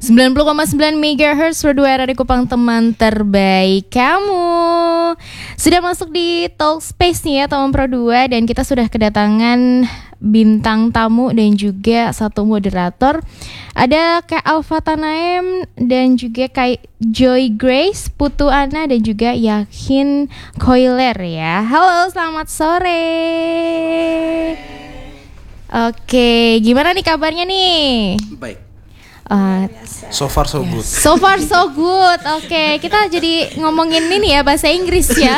90,9 MHz Pro 2 Radio Kupang, teman terbaik kamu. Sudah masuk di Talk Space nih ya teman Pro 2, dan kita sudah kedatangan bintang tamu dan juga satu moderator. Ada Kak Alfa Tanaem dan juga Kak Joy Grace, Putu Ana dan juga Yakin Koiler ya. Halo, selamat sore. Oke, gimana nih kabarnya nih? Baik. So far so good. So far so good. Oke, kita jadi ngomongin ini ya bahasa Inggris ya.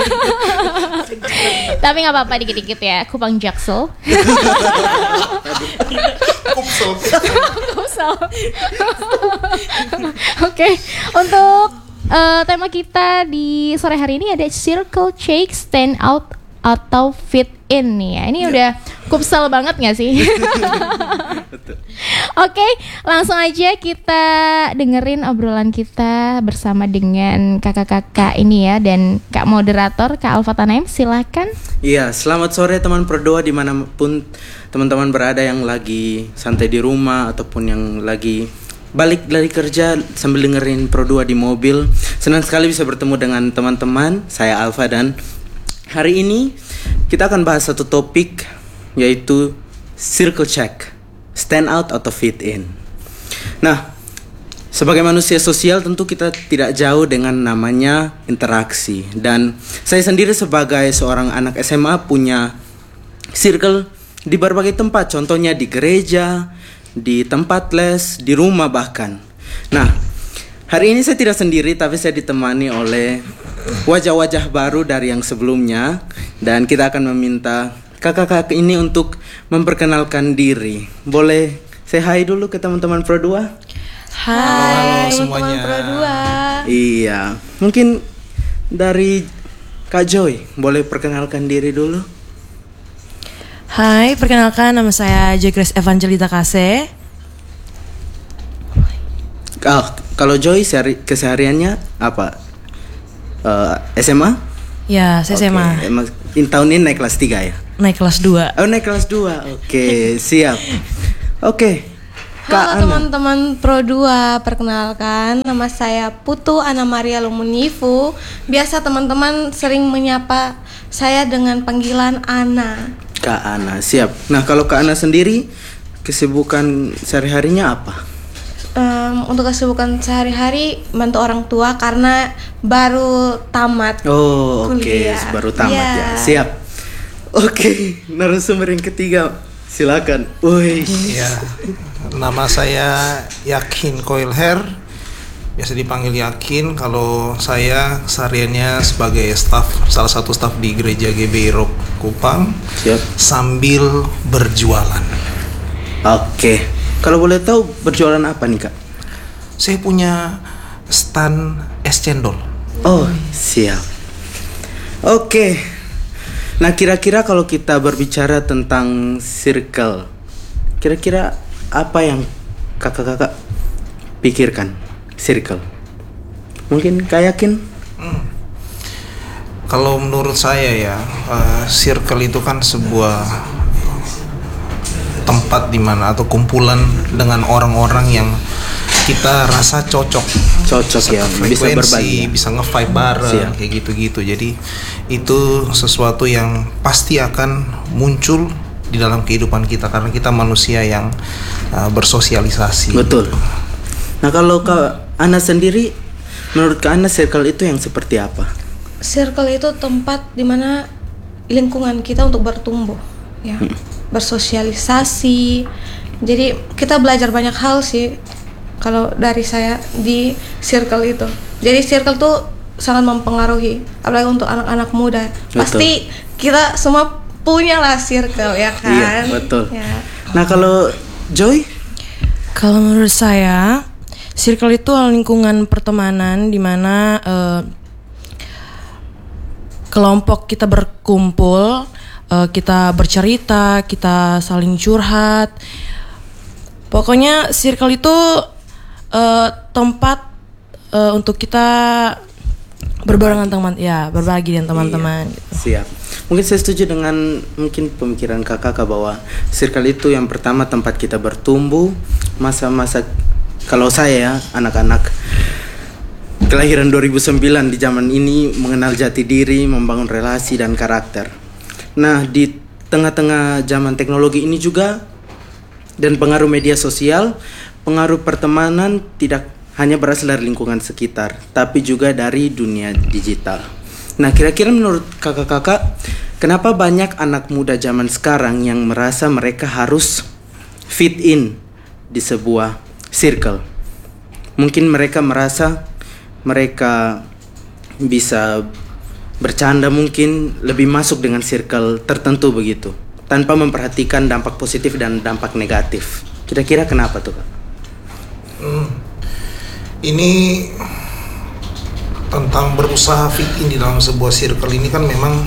Tapi nggak apa-apa, dikit-dikit ya. Kupang Jaksel. Kupsel. Oke, untuk tema kita di sore hari ini ada circle check, stand out atau fit in nih ya. Ini udah kupsel banget gak sih? Oke, langsung aja kita dengerin obrolan kita bersama dengan kakak-kakak ini ya. Dan Kak Moderator, Kak Alfa Tanaem, silakan. Iya, selamat sore teman Pro 2 dimanapun teman-teman berada, yang lagi santai di rumah ataupun yang lagi balik dari kerja sambil dengerin Pro 2 di mobil. Senang sekali bisa bertemu dengan teman-teman. Saya Alfa, dan hari ini kita akan bahas satu topik, yaitu circle check, stand out atau fit in. Nah, sebagai manusia sosial tentu kita tidak jauh dengan namanya interaksi. Dan saya sendiri sebagai seorang anak SMA punya circle di berbagai tempat. Contohnya di gereja, di tempat les, di rumah bahkan. Nah, hari ini saya tidak sendiri, tapi saya ditemani oleh wajah-wajah baru dari yang sebelumnya. Dan kita akan meminta kakak-kakak ini untuk memperkenalkan diri. Boleh say hi dulu ke teman-teman Pro 2? Halo semuanya. Teman Pro 2. Iya, mungkin dari Kak Joy, boleh perkenalkan diri dulu? Hai, perkenalkan nama saya Joy Grace Evangelita Kase. Kalau Joy kesehariannya apa? SMA? Ya, saya SMA. Tahun ini naik kelas 3 ya? Naik kelas 2. Oh, naik kelas 2. Oke, siap. Oke. Halo teman-teman Pro 2, perkenalkan nama saya Putu Ana Maria Lumunifu. Biasa teman-teman sering menyapa saya dengan panggilan Ana. Kak Ana, siap. Nah, kalau Kak Ana sendiri kesibukan sehari-harinya apa? Untuk kesibukan sehari-hari bantu orang tua karena baru tamat. Oh, oke, kuliah. baru tamat ya. Siap. Oke, narasumber yang ketiga, silakan. Woi. Ya, nama saya Yakin Koiler, biasa dipanggil Yakin. Kalau saya sehariannya sebagai salah satu staf di gereja GBI Rock Kupang. Siap. Sambil berjualan. Oke. Kalau boleh tahu berjualan apa nih, Kak? Saya punya stand es cendol. Oh, siap. Oke. Nah, kira-kira kalau kita berbicara tentang circle, kira-kira apa yang kakak-kakak pikirkan circle? Mungkin Kak Yakin? Kalau menurut saya ya, circle itu kan sebuah tempat di mana atau kumpulan dengan orang-orang yang kita rasa cocok ya, bisa berbagi, bisa nge-vibe bareng, kayak gitu-gitu. Jadi itu sesuatu yang pasti akan muncul di dalam kehidupan kita karena kita manusia yang bersosialisasi. Betul. Nah, kalau Kak Ana sendiri, menurut Kak Ana circle itu yang seperti apa? Circle itu tempat di mana lingkungan kita untuk bertumbuh, ya. Bersosialisasi. Jadi kita belajar banyak hal sih kalau dari saya di circle itu. Jadi circle tuh sangat mempengaruhi, apalagi untuk anak-anak muda. Betul. Pasti kita semua punya lah circle, ya kan? Iya, betul. Ya. Nah, kalau Joy? Kalau menurut saya, circle itu lingkungan pertemanan di mana kelompok kita berkumpul, kita bercerita, kita saling curhat. Pokoknya circle itu tempat untuk kita berbarengan teman, ya, berbagi dengan teman-teman. Iya, siap. Mungkin saya setuju dengan mungkin pemikiran kakak bahwa circle itu yang pertama tempat kita bertumbuh, masa-masa Kalau saya anak-anak kelahiran 2009 di zaman ini mengenal jati diri, membangun relasi dan karakter. Nah, di tengah-tengah zaman teknologi ini juga dan pengaruh media sosial, pengaruh pertemanan tidak hanya berasal dari lingkungan sekitar, tapi juga dari dunia digital. Nah, kira-kira menurut kakak-kakak, kenapa banyak anak muda zaman sekarang yang merasa mereka harus fit in di sebuah circle? Mungkin mereka merasa mereka bisa bercanda, mungkin lebih masuk dengan circle tertentu begitu, tanpa memperhatikan dampak positif dan dampak negatif. Kira-kira kenapa tuh, Kak? Ini tentang berusaha fit in di dalam sebuah circle ini kan memang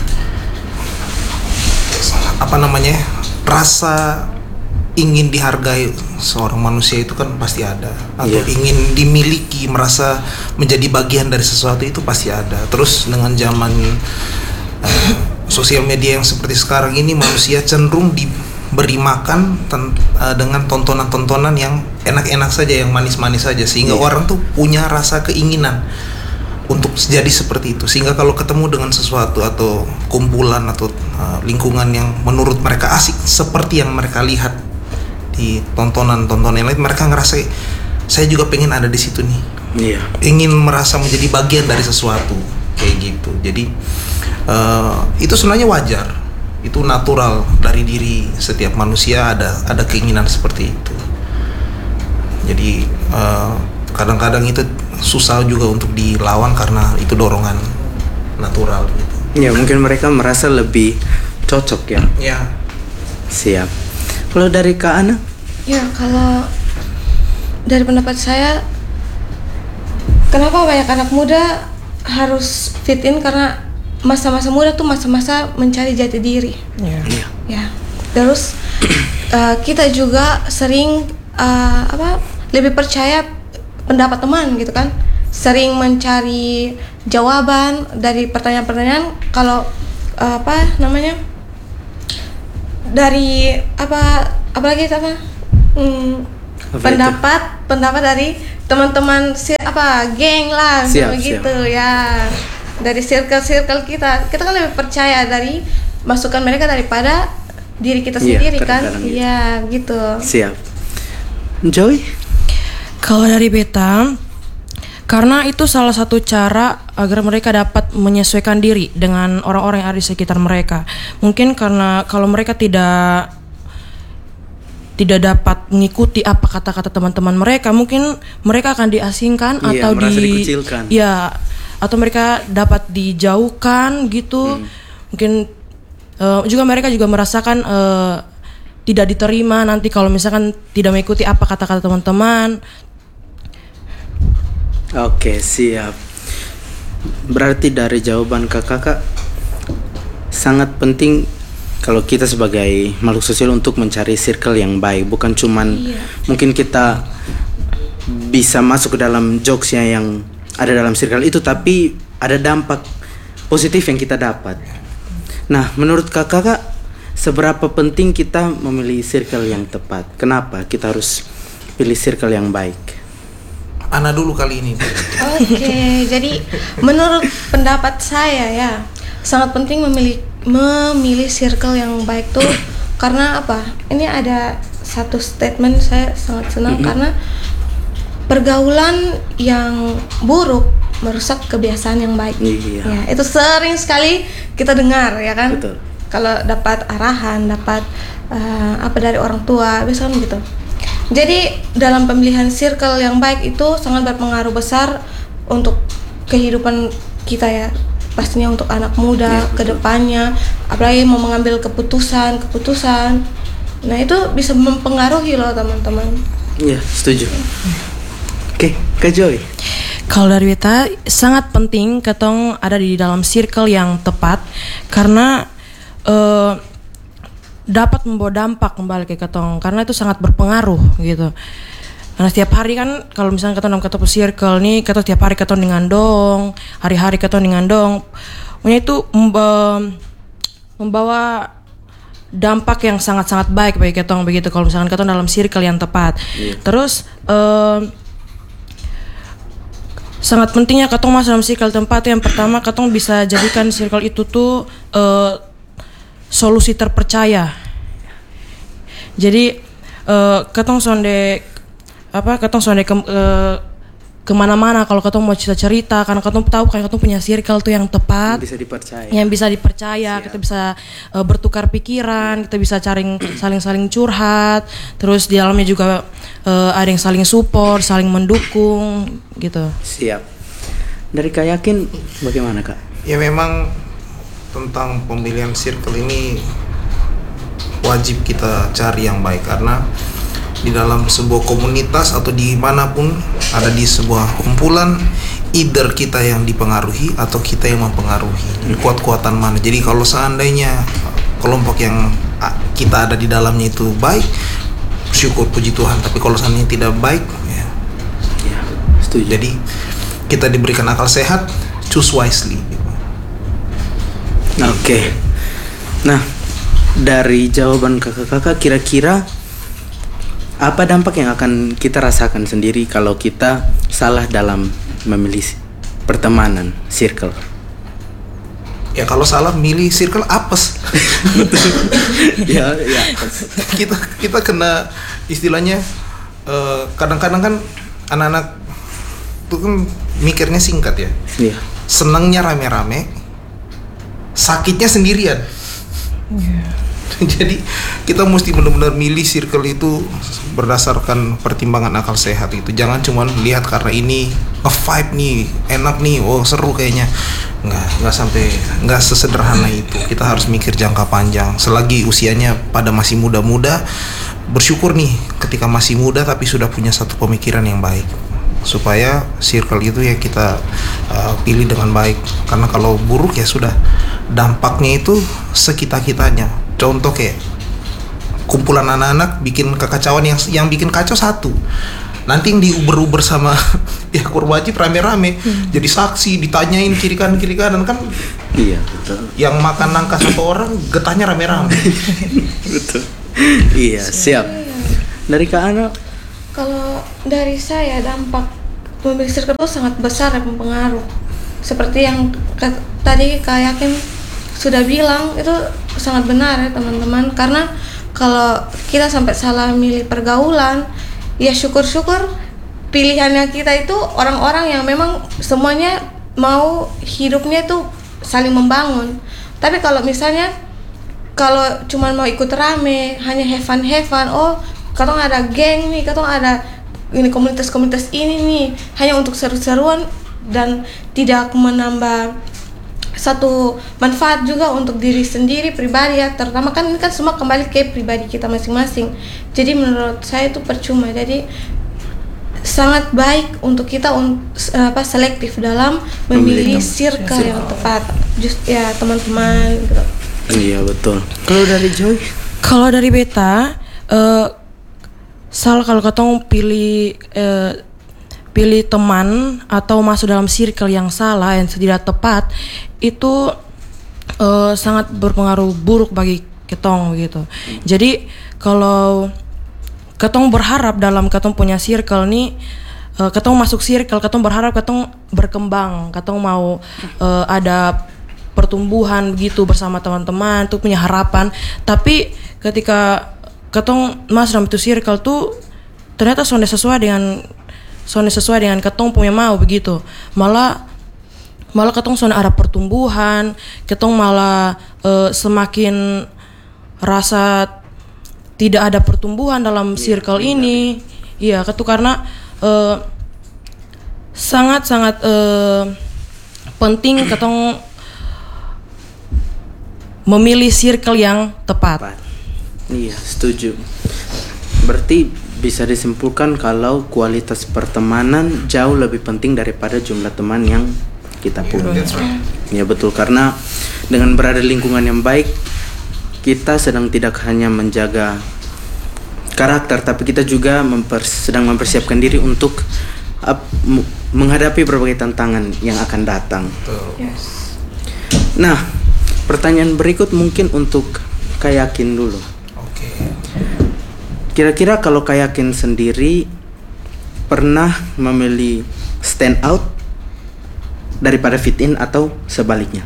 rasa ingin dihargai seorang manusia itu kan pasti ada, atau ingin dimiliki, merasa menjadi bagian dari sesuatu itu pasti ada. Terus dengan zaman sosial media yang seperti sekarang ini, manusia cenderung diberi makan dengan tontonan-tontonan yang enak-enak saja, yang manis-manis saja, sehingga orang tuh punya rasa keinginan untuk jadi seperti itu. Sehingga kalau ketemu dengan sesuatu atau kumpulan atau lingkungan yang menurut mereka asik seperti yang mereka lihat di tontonan-tontonan yang lain, mereka ngerasa saya juga pengen ada di situ nih. Ingin merasa menjadi bagian dari sesuatu kayak gitu. Jadi itu sebenarnya wajar, itu natural dari diri setiap manusia, ada keinginan seperti itu. Jadi kadang-kadang itu susah juga untuk dilawan karena itu dorongan natural gitu. Ya, mungkin mereka merasa lebih cocok ya. Ya. Siap. Kalau dari Kak Ana? Ya, kalau dari pendapat saya, kenapa banyak anak muda harus fit in, karena masa-masa muda tuh masa-masa mencari jati diri. Ya. Terus kita juga sering lebih percaya pendapat teman gitu kan, sering mencari jawaban dari pertanyaan-pertanyaan. Kalau dari pendapat dari teman-teman geng lah begitu ya, dari circle kita kan lebih percaya dari masukan mereka daripada diri kita sendiri kan. Iya gitu. Siap. Joy? Kalau dari beta, karena itu salah satu cara agar mereka dapat menyesuaikan diri dengan orang-orang yang ada di sekitar mereka. Mungkin karena kalau mereka tidak dapat mengikuti apa kata-kata teman-teman mereka, mungkin mereka akan diasingkan atau dikucilkan. Ya, atau mereka dapat dijauhkan gitu. Mungkin juga mereka juga merasakan tidak diterima nanti kalau misalkan tidak mengikuti apa kata-kata teman-teman. Oke, siap. Berarti dari jawaban kakak sangat penting kalau kita sebagai makhluk sosial untuk mencari circle yang baik. Bukan cuman mungkin kita bisa masuk ke dalam jokesnya yang ada dalam circle itu, tapi ada dampak positif yang kita dapat. Nah, menurut kakak, seberapa penting kita memilih circle yang tepat? Kenapa kita harus pilih circle yang baik? Ana dulu kali ini. Oke, jadi menurut pendapat saya ya, sangat penting memilih circle yang baik tuh, karena apa? Ini ada satu statement saya sangat senang karena pergaulan yang buruk merusak kebiasaan yang baik. Ya, itu sering sekali kita dengar ya kan. Betul. Kalau dapat arahan, dapat dari orang tua, biasanya gitu. Jadi dalam pemilihan circle yang baik itu sangat berpengaruh besar untuk kehidupan kita ya, pastinya untuk anak muda ke depannya, apalagi mau mengambil keputusan. Nah, itu bisa mempengaruhi loh teman-teman. Iya, setuju. Oke, Kak Joy. Kalau dari beta sangat penting ketong ada di dalam circle yang tepat, karena dapat membawa dampak kembali ke ketong, karena itu sangat berpengaruh gitu. Karena setiap hari kan kalau misalnya ketong dalam ketong circle nih, ketong setiap hari ketong dengan dong, hari-hari ketong dengan dong, punya itu membawa dampak yang sangat-sangat baik bagi ketong begitu kalau misalkan ketong dalam circle yang tepat. Terus sangat pentingnya ketong masuk dalam circle tempat. Yang pertama ketong bisa jadikan circle itu tuh solusi terpercaya. Jadi ketong sonde kemana-mana kalau ketong mau cerita karena ketong tahu kayak ketong punya circle tuh yang tepat, yang bisa dipercaya. Kita bisa bertukar pikiran, kita bisa saling curhat, terus di dalamnya juga ada yang saling support, saling mendukung gitu. Siap. Dari Kak Yakin bagaimana Kak? Ya memang tentang pemilihan circle ini wajib kita cari yang baik, karena di dalam sebuah komunitas atau dimanapun ada di sebuah kumpulan, either kita yang dipengaruhi atau kita yang mempengaruhi. Kuat-kuatan mana? Jadi kalau seandainya kelompok yang kita ada di dalamnya itu baik, syukur puji Tuhan. Tapi kalau seandainya tidak baik, ya setuju. Jadi kita diberikan akal sehat, choose wisely. Oke. Nah, dari jawaban kakak-kakak, kira-kira apa dampak yang akan kita rasakan sendiri kalau kita salah dalam memilih pertemanan, circle? Ya kalau salah milih circle apes. ya. Kita kena istilahnya kadang-kadang kan anak-anak itu kan mikirnya singkat ya. Iya. Senangnya rame-rame, sakitnya sendirian. Jadi kita mesti benar-benar milih circle itu berdasarkan pertimbangan akal sehat itu. Jangan cuma lihat karena ini nge-vibe nih, enak nih, oh seru kayaknya. Nggak sesederhana itu. Kita harus mikir jangka panjang. Selagi usianya pada masih muda-muda, bersyukur nih ketika masih muda tapi sudah punya satu pemikiran yang baik. Supaya circle itu ya kita pilih dengan baik. Karena kalau buruk ya sudah, dampaknya itu sekitar-kitanya. Contoh kayak kumpulan anak-anak bikin kekacauan, yang bikin kacau satu, nanti yang diuber-uber sama pihak berwajib rame-rame jadi saksi, ditanyain kiri kanan kan. Iya betul. Yang makan nangka satu orang getahnya rame-rame. Betul. Iya siap. Dari Kak Ana? Kalau dari saya dampak memilih circle itu sangat besar dan mempengaruhi. Seperti yang tadi Kak Yakin sudah bilang, itu sangat benar ya teman-teman. Karena kalau kita sampai salah milih pergaulan, ya syukur-syukur pilihannya kita itu orang-orang yang memang semuanya mau hidupnya itu saling membangun. Tapi kalau misalnya kalau cuma mau ikut rame, hanya have fun, oh katong ada geng nih, katong ada ini komunitas ini nih, hanya untuk seru-seruan dan tidak menambah satu manfaat juga untuk diri sendiri pribadi ya, terutama kan ini kan semua kembali ke pribadi kita masing-masing. Jadi menurut saya itu percuma. Jadi sangat baik untuk kita selektif dalam memilih circle yang tepat. Ya teman-teman gitu. Iya betul. Kalau dari Joy? Kalau dari beta kalau ketong pilih teman atau masuk dalam circle yang salah, yang tidak tepat, itu sangat berpengaruh buruk bagi ketong gitu. Jadi kalau ketong berharap dalam ketong punya circle nih, ketong masuk circle, ketong berharap ketong berkembang, ketong mau ada pertumbuhan begitu bersama teman-teman, tuh punya harapan. Tapi ketika ketong masuk dalam itu circle tuh ternyata sonde sesuai dengan ketong punya mau begitu. Malah ketong sonde ada pertumbuhan, ketong malah semakin rasa tidak ada pertumbuhan dalam circle ini. Iya, itu karena sangat-sangat penting ketong memilih circle yang tepat. Iya, setuju. Berarti bisa disimpulkan kalau kualitas pertemanan jauh lebih penting daripada jumlah teman yang kita punya. Ya betul, karena dengan berada di lingkungan yang baik, kita sedang tidak hanya menjaga karakter, tapi kita juga sedang mempersiapkan diri untuk menghadapi berbagai tantangan yang akan datang. Yes. Nah, pertanyaan berikut mungkin untuk Kak Yakin dulu. Oke. Kira-kira kalau Kak Yakin sendiri pernah memilih stand out daripada fit in atau sebaliknya?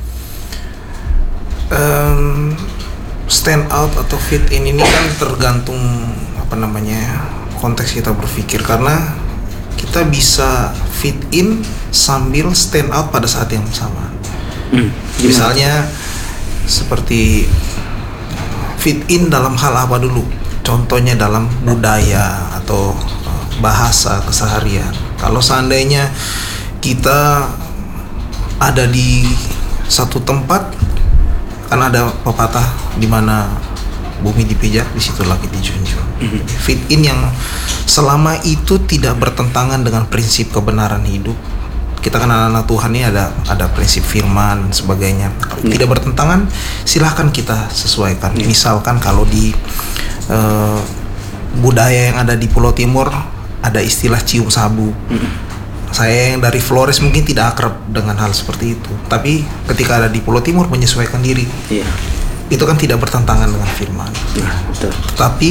Stand out atau fit in ini kan tergantung konteks kita berpikir, karena kita bisa fit in sambil stand out pada saat yang sama. Misalnya seperti fit in dalam hal apa dulu? Contohnya dalam budaya atau bahasa keseharian. Kalau seandainya kita ada di satu tempat, kan ada pepatah di mana bumi dipijak, di situ lagi dijunjung. Fit in yang selama itu tidak bertentangan dengan prinsip kebenaran hidup. Kita kan anak-anak Tuhan ini ada prinsip firman dan sebagainya. Tidak bertentangan, silahkan kita sesuaikan. Misalkan kalau di budaya yang ada di Pulau Timur ada istilah cium sabu. Saya yang dari Flores mungkin tidak akrab dengan hal seperti itu, tapi ketika ada di Pulau Timur menyesuaikan diri. Itu kan tidak bertentangan dengan firman. Betul. Tetapi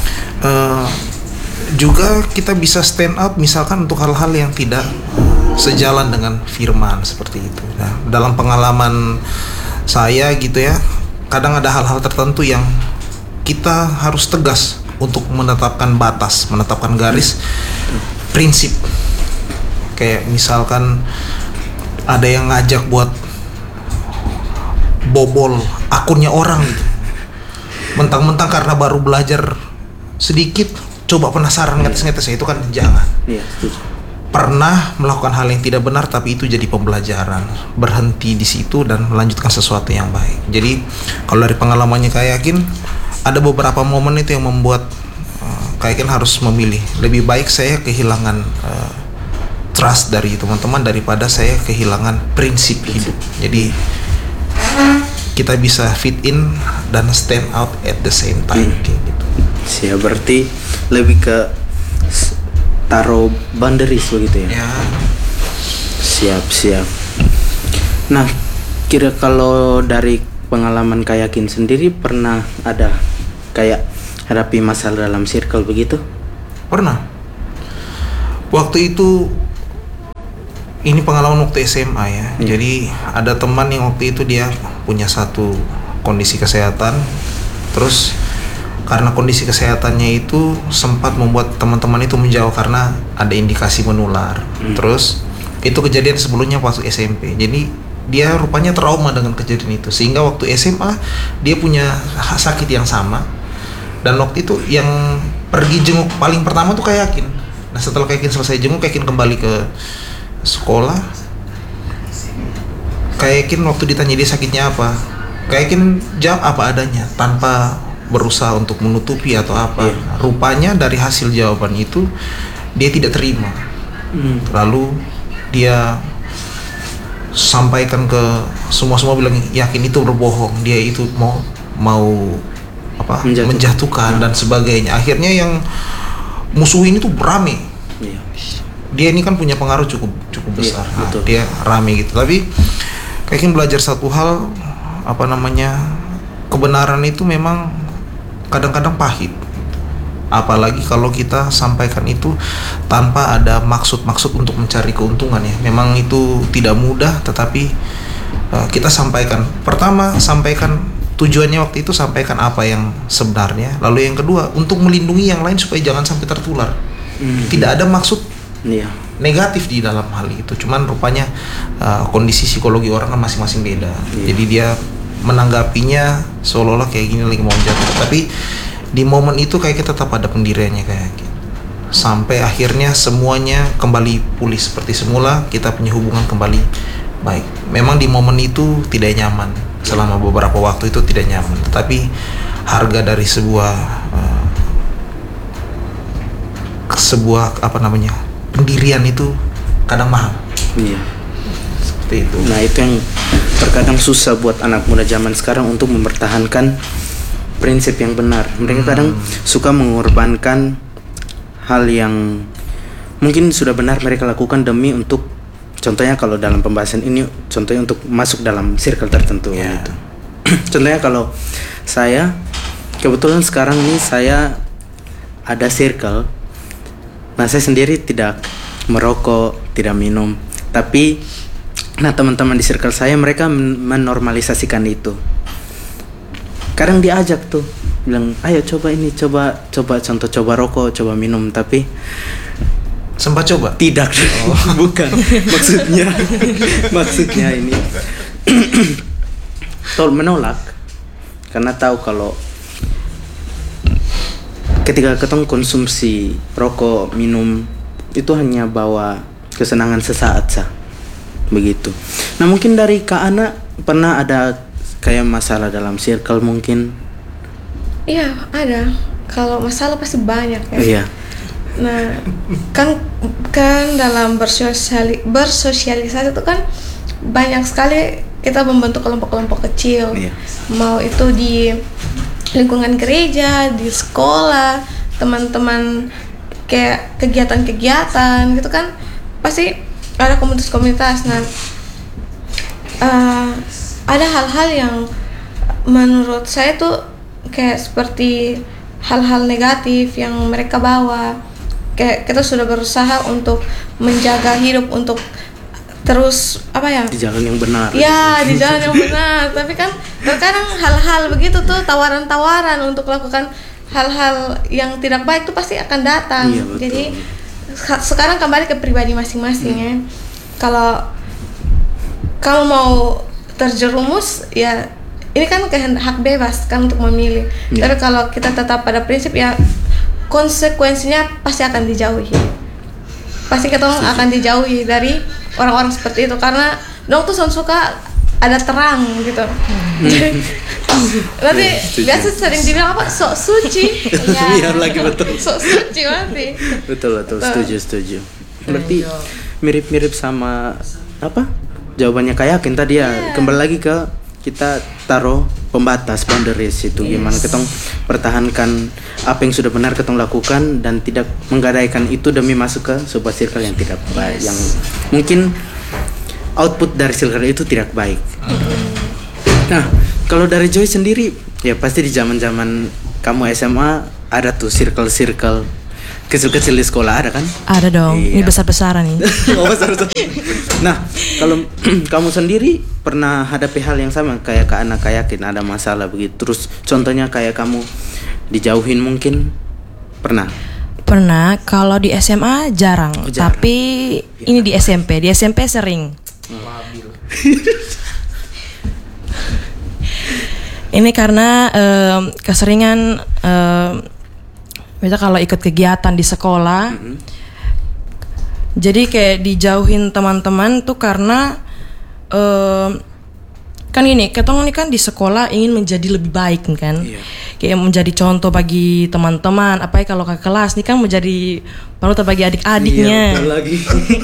juga kita bisa stand out misalkan untuk hal-hal yang tidak sejalan dengan firman seperti itu. Nah, dalam pengalaman saya gitu ya, kadang ada hal-hal tertentu yang kita harus tegas untuk menetapkan batas, menetapkan garis, prinsip. Kayak misalkan ada yang ngajak buat bobol akunnya orang gitu. Mentang-mentang karena baru belajar sedikit, coba penasaran ngetes-ngetes, itu kan jangan. Pernah melakukan hal yang tidak benar tapi itu jadi pembelajaran. Berhenti di situ dan melanjutkan sesuatu yang baik. Jadi kalau dari pengalamannya Kak Yakin, ada beberapa momen itu yang membuat Kak Yakin harus memilih. Lebih baik saya kehilangan trust dari teman-teman daripada saya kehilangan prinsip hidup. Jadi kita bisa fit in dan stand out at the same time kayak gitu. Siap, berarti lebih ke taruh boundaries begitu ya. Siap. Nah, kira kalau dari pengalaman Kak Yakin sendiri pernah ada kayak hadapi masalah dalam circle begitu? Pernah. Waktu itu ini pengalaman waktu SMA ya. Jadi ada teman yang waktu itu dia punya satu kondisi kesehatan, terus karena kondisi kesehatannya itu sempat membuat teman-teman itu menjauh karena ada indikasi menular. Terus itu kejadian sebelumnya waktu SMP. Jadi dia rupanya trauma dengan kejadian itu, sehingga waktu SMA dia punya sakit yang sama. Dan waktu itu yang pergi jenguk paling pertama tuh Kak Yakin. Nah, setelah Kak Yakin selesai jenguk, Kak Yakin kembali ke sekolah. Kak Yakin waktu ditanya dia sakitnya apa, Kak Yakin jawab apa adanya tanpa berusaha untuk menutupi atau apa. Rupanya dari hasil jawaban itu dia tidak terima. Lalu dia sampaikan ke semua bilang Yakin itu berbohong, dia itu mau menjatuhkan dan sebagainya. Akhirnya yang musuh ini tuh rame. Dia ini kan punya pengaruh cukup besar. Dia rame gitu. Tapi Kak belajar satu hal, kebenaran itu memang kadang-kadang pahit. Apalagi kalau kita sampaikan itu tanpa ada maksud untuk mencari keuntungan ya. Memang itu tidak mudah, tetapi kita sampaikan. Pertama, sampaikan tujuannya waktu itu, sampaikan apa yang sebenarnya. Lalu yang kedua, untuk melindungi yang lain supaya jangan sampai tertular. Tidak ada maksud negatif di dalam hal itu. Cuman rupanya kondisi psikologi orang kan masing-masing beda. Jadi dia menanggapinya seolah-olah kayak gini lagi mau jatuh. Tapi di momen itu kayak kita tetap ada pendiriannya kayak gitu. Sampai akhirnya semuanya kembali pulih seperti semula, kita punya hubungan kembali baik. Memang di momen itu tidak nyaman, selama beberapa waktu itu tidak nyaman. Tetapi harga dari sebuah pendirian itu kadang mahal. Seperti itu. Nah, itu yang terkadang susah buat anak muda zaman sekarang untuk mempertahankan prinsip yang benar. Mereka kadang suka mengorbankan hal yang mungkin sudah benar mereka lakukan demi untuk, contohnya kalau dalam pembahasan ini, contohnya untuk masuk dalam circle tertentu gitu. Contohnya kalau saya kebetulan sekarang nih saya ada circle. Nah, saya sendiri tidak merokok, tidak minum. Tapi teman-teman di circle saya mereka menormalisasikan itu. Kadang diajak tuh, bilang, "Ayo coba ini, coba contoh, coba rokok, coba minum." Tapi Sempat coba? tidak. Bukan. Maksudnya ini menolak karena tahu kalau ketika ketong konsumsi rokok, minum itu hanya bawa kesenangan sesaat sah. Begitu. Nah, mungkin dari Kak Ana pernah ada kayak masalah dalam circle mungkin? Iya, ada. Kalau masalah pasti banyak ya. Iya. Nah, kan dalam bersosialisasi itu kan banyak sekali kita membentuk kelompok-kelompok kecil. Iya. Mau itu di lingkungan gereja, di sekolah, teman-teman kayak kegiatan-kegiatan gitu kan pasti ada komunitas-komunitas. Nah, ada hal-hal yang menurut saya tuh kayak seperti hal-hal negatif yang mereka bawa. Kayak kita sudah berusaha untuk menjaga hidup, untuk terus di jalan yang benar. Ya, di jalan yang benar. Tapi kan terkadang hal-hal begitu tuh, tawaran-tawaran untuk melakukan hal-hal yang tidak baik tuh pasti akan datang. Iya, betul. Jadi sekarang kembali ke pribadi masing-masing ya. Kalau kamu mau terjerumus, ya ini kan hak bebas kan untuk memilih. Iya. Tapi kalau kita tetap pada prinsip, ya konsekuensinya pasti akan dijauhi. Pasti kita akan dijauhi dari orang-orang seperti itu, karena dong tuh suka ada terang gitu. Nanti biasa sering dibilang apa, sok suci. Iya, lagi betul. Sok suci nanti. Betul, setuju. Berarti mirip-mirip sama apa? Jawabannya kayak Yakin tadi ya. Kembali lagi ke kita taruh pembatas, boundaries itu. Gimana kita pertahankan apa yang sudah benar kita lakukan dan tidak menggadaikan itu demi masuk ke sebuah circle yang tidak baik, yang mungkin output dari circle itu tidak baik. Nah, kalau dari Joy sendiri, ya pasti di zaman-zaman kamu SMA ada tuh circle-circle kecil-kecil di sekolah, ada kan? Ada dong. Iya. Ini besar-besaran nih. Oh, besar-besar. Nah, kalau kamu sendiri pernah hadapi hal yang sama kayak Kak Ana, Yakin ada masalah begitu. Terus contohnya kayak kamu dijauhin mungkin pernah? Pernah. Kalau di SMA jarang. Oh, jarang. Tapi ini di SMP. Di SMP sering. Ini karena keseringan misalnya kalau ikut kegiatan di sekolah, jadi kayak dijauhin teman-teman tuh karena kan ini ketong ini kan di sekolah ingin menjadi lebih baik kan, kayak menjadi contoh bagi teman-teman. Apalagi kalau ke kelas nih kan menjadi panutan bagi adik-adiknya. Iya, betul lagi.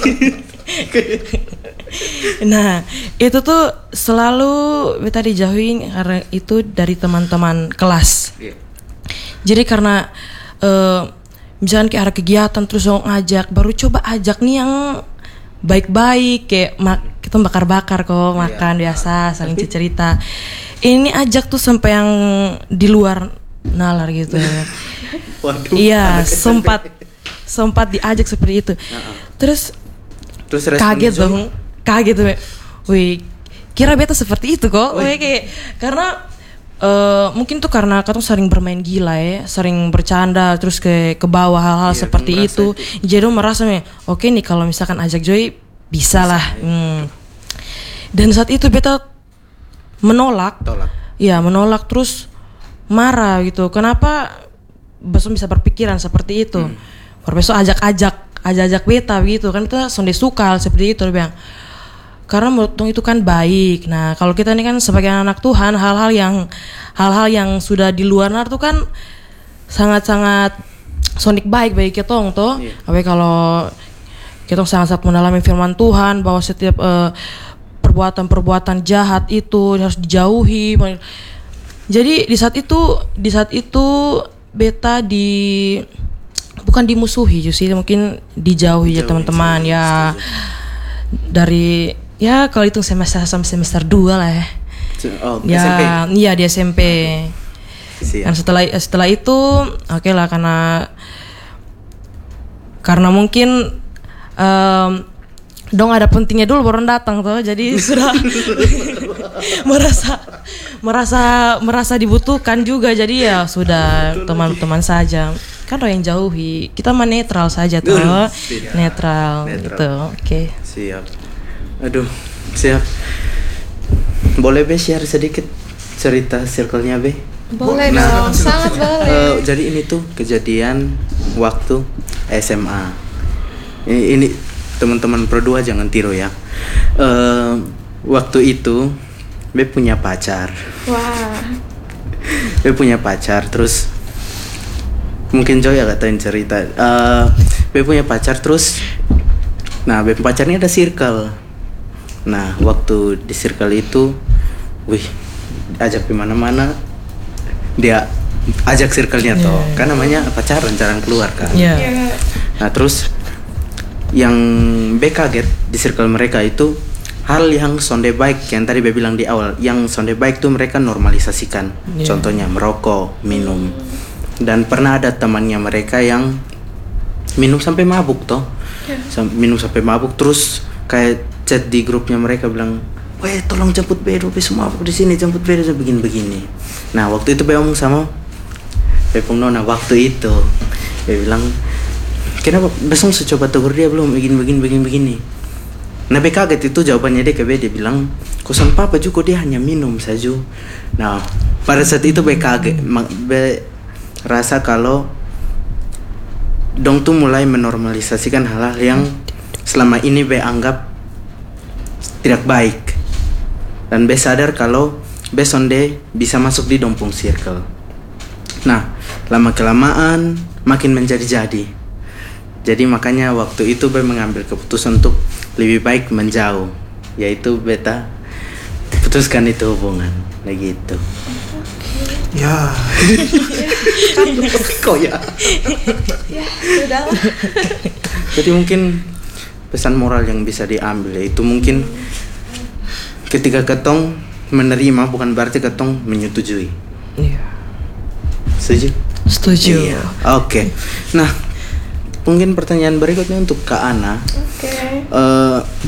Nah, itu tuh selalu beta dijauhin karena itu dari teman-teman kelas. Jadi karena misalkan kayak ada kegiatan terus ngajak, baru coba ajak nih yang baik-baik kayak kita bakar-bakar kok, makan biasa, saling cerita. Ini ajak tuh sampai yang di luar nalar gitu. Waduh. Iya, sempat diajak seperti itu. Terus kaget dong. Kaget tuh. Wih, kira beta seperti itu kok. Wih, kayak karena mungkin tuh karena katong sering bermain gila ya, sering bercanda terus ke bawah hal-hal seperti itu. Jadi merasa nih, oke nih kalau misalkan ajak Joy bisa lah. Dan saat itu beta menolak. Ya, menolak terus marah gitu. Kenapa besok bisa berpikiran seperti itu? Besok ajak beta gitu kan, kita sonde suka seperti itu dia bilang. Karena menurut itu kan baik. Nah, kalau kita ini kan sebagai anak Tuhan, hal-hal yang sudah di luar nalar tuh kan sangat-sangat sonik baik bagi kita toh. Apalagi kalau kita sangat-sangat mendalami firman Tuhan bahwa setiap perbuatan-perbuatan jahat itu harus dijauhi. Jadi di saat itu beta bukan dimusuhi sih, mungkin dijauhi ya teman-teman ya. Dari kalau itu semester 2 lah ya. Oh, ya, SMP. Iya di SMP. Siap. Dan setelah itu oke lah, karena mungkin dong ada pentingnya dulu baru datang tuh, jadi sudah merasa dibutuhkan juga, jadi ya sudah teman-teman saja. Kan yang jauhi, kita mah netral saja tuh, netral gitu. Oke. Siap. Aduh, siap. Boleh Be share sedikit cerita circle-nya Be? Boleh dong, sangat boleh. Jadi ini tuh kejadian waktu SMA. Ini teman-teman Pro 2 jangan tiru ya. Waktu itu Be punya pacar. Wah. Be punya pacar, terus mungkin Joy ya katain cerita. Be punya pacar terus. Nah, Be pacarnya ada circle. Nah, waktu di circle itu, wih, ajak di mana-mana. Dia ajak circle-nya toh. Kan namanya pacaran, jarang keluar kan. Iya. Nah, terus yang Be kaget di circle mereka itu hal yang sonde baik yang tadi Be bilang di awal. Yang sonde baik tuh mereka normalisasikan. Contohnya merokok, minum. Dan pernah ada temannya mereka yang minum sampai mabuk toh. Minum sampai mabuk terus kayak chat di grupnya mereka bilang, "Weh, tolong jemput Bedo, Be semua mabuk di sini, jemput Bedo begini-begini." Nah, waktu itu Be ngomong sama Be Nona waktu itu. Be bilang, "Kenapa besok coba tegur dia belum begini." Nah, Be kaget itu jawabannya dia ke Be, dia bilang, "Kosan papa juga dia hanya minum saja." Nah, pada saat itu Be kaget, Be rasa kalau dong tuh mulai menormalisasikan hal-hal yang selama ini Be anggap tidak baik. Dan Be sadar kalau Be sonde bisa masuk di dompung circle. Nah, lama-kelamaan makin menjadi-jadi. Jadi makanya waktu itu Be mengambil keputusan untuk lebih baik menjauh, yaitu beta putuskan itu hubungan, begitu. Ya. Kok ya? Ya, sudahlah. Jadi mungkin pesan moral yang bisa diambil yaitu mungkin ketika ketong menerima bukan berarti ketong menyetujui. Iya. Setuju. Iya. Oke. Nah, mungkin pertanyaan berikutnya untuk Kak Ana. Oke.